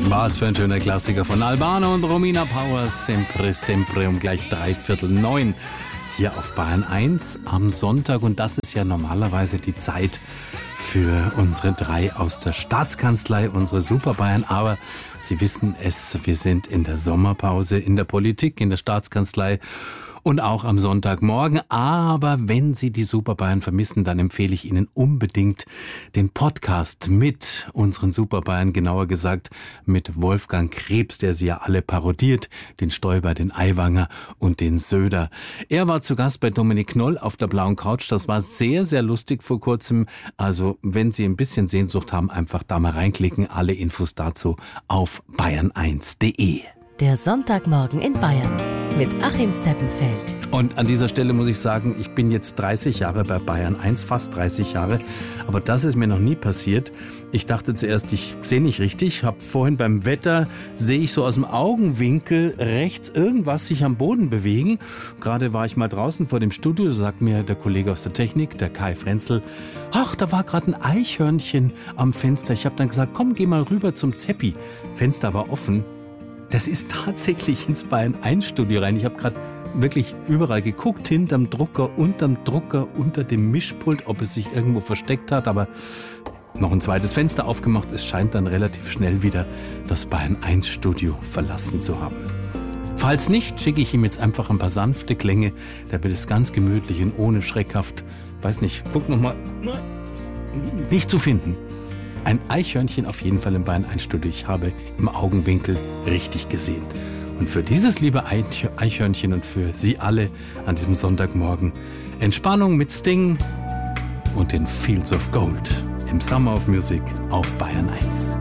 Was für ein schöner Klassiker von Albano und Romina Power. Sempre, sempre um gleich 8:45 hier auf Bayern 1 am Sonntag. Und das ist ja normalerweise die Zeit für unsere drei aus der Staatskanzlei, unsere Superbayern. Aber Sie wissen es, wir sind in der Sommerpause in der Politik, in der Staatskanzlei. Und auch am Sonntagmorgen. Aber wenn Sie die Superbayern vermissen, dann empfehle ich Ihnen unbedingt den Podcast mit unseren Superbayern, genauer gesagt mit Wolfgang Krebs, der Sie ja alle parodiert, den Stoiber, den Aiwanger und den Söder. Er war zu Gast bei Dominik Knoll auf der blauen Couch. Das war sehr, sehr lustig vor kurzem. Also wenn Sie ein bisschen Sehnsucht haben, einfach da mal reinklicken. Alle Infos dazu auf bayern1.de. Der Sonntagmorgen in Bayern mit Achim Zeppenfeld. Und an dieser Stelle muss ich sagen, ich bin jetzt 30 Jahre bei Bayern 1, fast 30 Jahre. Aber das ist mir noch nie passiert. Ich dachte zuerst, ich sehe nicht richtig. Habe vorhin beim Wetter, sehe ich so aus dem Augenwinkel rechts irgendwas sich am Boden bewegen. Gerade war ich mal draußen vor dem Studio, da sagt mir der Kollege aus der Technik, der Kai Frenzel, ach, da war gerade ein Eichhörnchen am Fenster. Ich habe dann gesagt, komm, geh mal rüber zum Zeppi. Fenster war offen. Das ist tatsächlich ins Bayern 1 Studio rein. Ich habe gerade wirklich überall geguckt, hinterm Drucker, unter dem Mischpult, ob es sich irgendwo versteckt hat, aber noch ein zweites Fenster aufgemacht. Es scheint dann relativ schnell wieder das Bayern 1 Studio verlassen zu haben. Falls nicht, schicke ich ihm jetzt einfach ein paar sanfte Klänge, damit es ganz gemütlich und ohne schreckhaft, weiß nicht, guck nochmal, nicht zu finden. Ein Eichhörnchen auf jeden Fall im Bayern 1 Studio. Ich habe im Augenwinkel richtig gesehen. Und für dieses liebe Eichhörnchen und für Sie alle an diesem Sonntagmorgen Entspannung mit Sting und den Fields of Gold im Summer of Music auf Bayern 1.